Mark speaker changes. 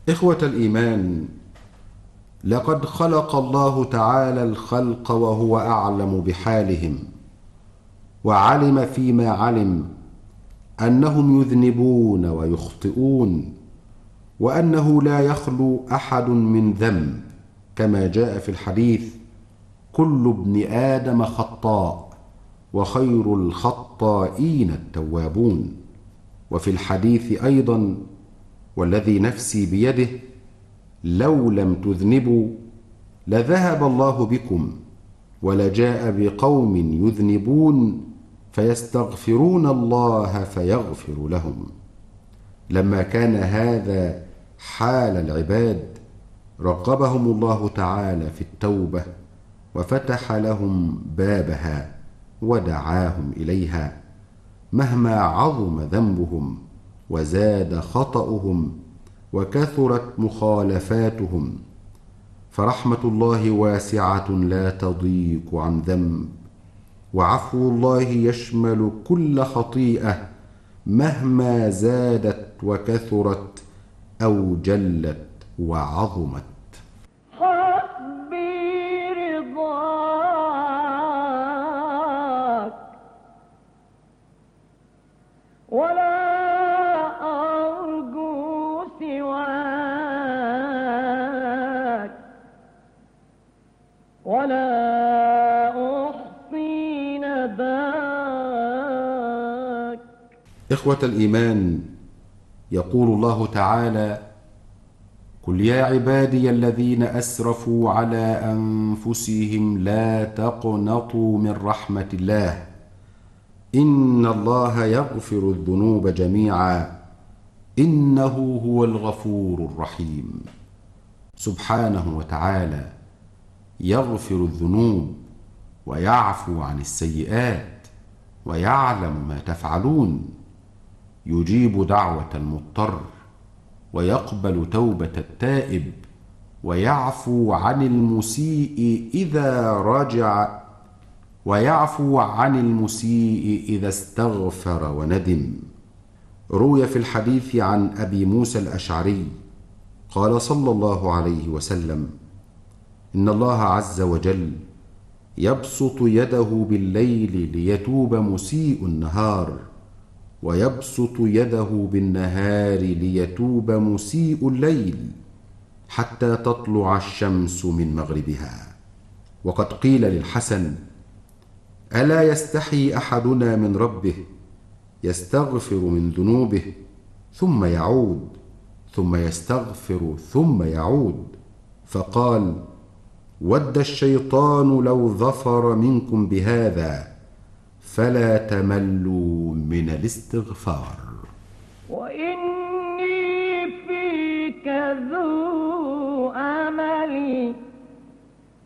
Speaker 1: إخوة الإيمان، لقد خلق الله تعالى الخلق وهو أعلم بحالهم، وعلم فيما علم أنهم يذنبون ويخطئون، وأنه لا يخلو أحد من ذنب، كما جاء في الحديث: كل ابن آدم خطاء وخير الخطائين التوابون. وفي الحديث أيضا: والذي نفسي بيده لو لم تذنبوا لذهب الله بكم ولجاء بقوم يذنبون فيستغفرون الله فيغفر لهم. لما كان هذا حال العباد رغبهم الله تعالى في التوبة وفتح لهم بابها ودعاهم إليها، مهما عظم ذنبهم وزاد خطأهم وكثرت مخالفاتهم. فرحمة الله واسعة لا تضيق عن ذنب، وعفو الله يشمل كل خطيئة مهما زادت وكثرت أو جلت وعظمت.
Speaker 2: حسبي رضاك ولا أرجو سواك ولا أحصي نداك.
Speaker 1: إخوة الإيمان، يقول الله تعالى: قل يا عبادي الذين أسرفوا على أنفسهم لا تقنطوا من رحمة الله إن الله يغفر الذنوب جميعا إنه هو الغفور الرحيم. سبحانه وتعالى يغفر الذنوب ويعفو عن السيئات ويعلم ما تفعلون، يجيب دعوة المضطر ويقبل توبة التائب ويعفو عن المسيء إذا استغفر وندم. روي في الحديث عن أبي موسى الأشعري قال صلى الله عليه وسلم: إن الله عز وجل يبسط يده بالليل ليتوب مسيء النهار، ويبسط يده بالنهار ليتوب مسيء الليل، حتى تطلع الشمس من مغربها. وقد قيل للحسن: ألا يستحي أحدنا من ربه يستغفر من ذنوبه ثم يعود، ثم يستغفر ثم يعود؟ فقال: ود الشيطان لو ظفر منكم بهذا فلا تملوا من الاستغفار.
Speaker 2: وإن